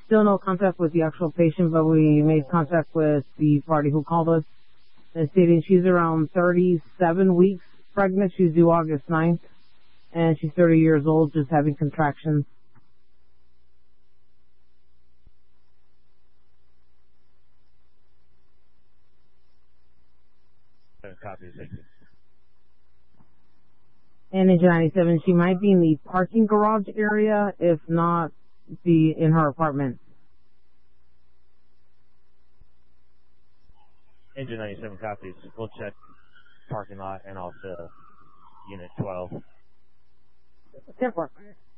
Still no contact with the actual patient, but we made contact with the party who called us and stating she's around 37 weeks pregnant. She's due August 9th, and she's 30 years old, just having contractions. Copy. Thank you. And Engine 97, she might be in the parking garage area, if not in her apartment. Engine 97 copies. We'll check parking lot and also Unit 12. 10-4.